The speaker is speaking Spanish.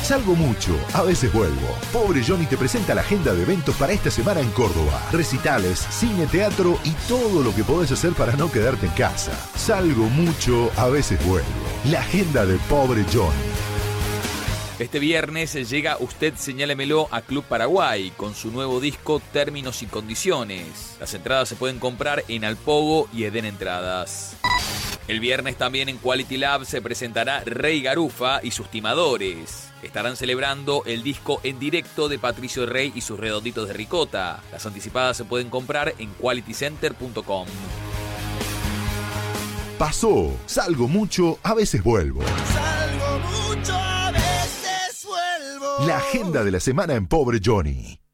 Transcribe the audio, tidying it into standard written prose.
Salgo mucho, a veces vuelvo. Pobre Johnny te presenta la agenda de eventos para esta semana en Córdoba. Recitales, cine, teatro y todo lo que podés hacer para no quedarte en casa. Salgo mucho, a veces vuelvo. La agenda de Pobre Johnny. Este viernes llega Usted Señálemelo a Club Paraguay con su nuevo disco Términos y Condiciones. Las entradas se pueden comprar en Alpogo y Eden Entradas. El viernes también en Quality Lab se presentará Rey Garufa y sus timadores. Estarán celebrando el disco en directo de Patricio Rey y sus redonditos de ricota. Las anticipadas se pueden comprar en qualitycenter.com. Pasó, salgo mucho, a veces vuelvo. Salgo mucho, a veces vuelvo. La agenda de la semana en Pobre Johnny.